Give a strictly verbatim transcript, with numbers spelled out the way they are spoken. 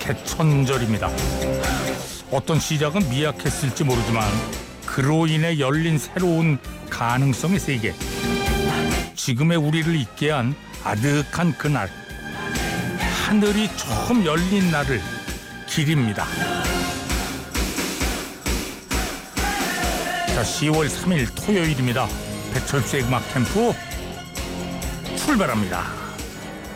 개천절입니다. 어떤 시작은 미약했을지 모르지만 그로 인해 열린 새로운 가능성의 세계, 지금의 우리를 있게 한 아득한 그날, 하늘이 처음 열린 날을 기립니다. 자, 시월 삼일 토요일입니다. 배철수의 음악 캠프 출발합니다.